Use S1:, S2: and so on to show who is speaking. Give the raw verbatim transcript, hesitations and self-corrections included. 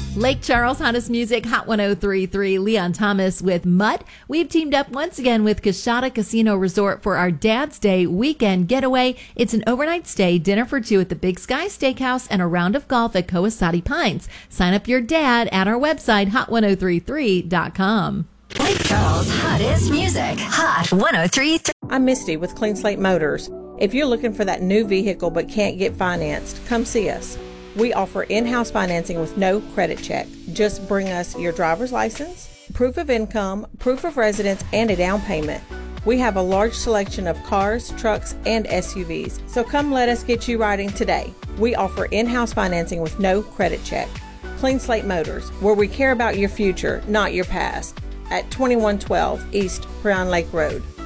S1: Lake Charles Hottest Music, Hot one oh three point three, Leon Thomas with Mutt. We've teamed up once again with Coshada Casino Resort for our Dad's Day weekend getaway. It's an overnight stay, dinner for two at the Big Sky Steakhouse, and a round of golf at Coasati Pines. Sign up your dad at our website, hot one oh three three dot com.
S2: Lake Charles Hottest Music, Hot one oh three point three.
S3: I'm Misty with Clean Slate Motors. If you're looking for that new vehicle but can't get financed, come see us. We offer in-house financing with no credit check. Just bring us your driver's license, proof of income, proof of residence, and a down payment. We have a large selection of cars, trucks, and S U Vs, so come let us get you riding today. We offer in-house financing with no credit check. Clean Slate Motors, where we care about your future, not your past, at twenty-one twelve East Pryon Lake Road.